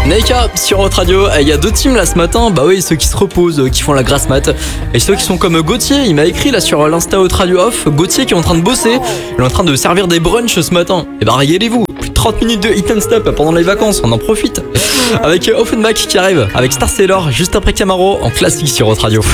Naika sur Hot Radio, il y a deux teams là ce matin, bah oui, ceux qui se reposent, qui font la grasse mat, et ceux qui sont comme Gauthier, il m'a écrit là sur l'Insta Hot Radio Off, Gauthier qui est en train de bosser, il est en train de servir des brunchs ce matin, et bah régalez-vous, plus de 30 minutes de hit and stop pendant les vacances, on en profite, avec Offenbach qui arrive, avec Star Sailor, juste après Camaro, en classique sur Hot Radio.